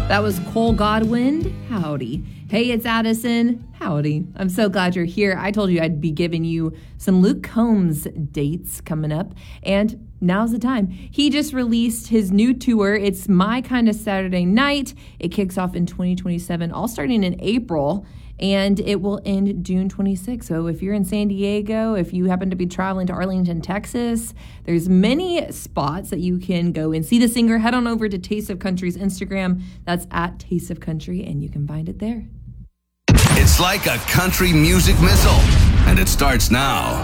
That was Cole Godwin. Howdy. Hey, it's Addison. Howdy. I'm so glad you're here. I told you I'd be giving you some Luke Combs dates coming up, and now's the time. He just released his new tour. It's My Kind of Saturday Night. It kicks off in 2027, all starting in April, and it will end June 26th. So if you're in San Diego, if you happen to be traveling to Arlington, Texas, there's many spots that you can go and see the singer. Head on over to Taste of Country's Instagram. That's at Taste of Country, and you can find it there. It's like a country music missile, and it starts now.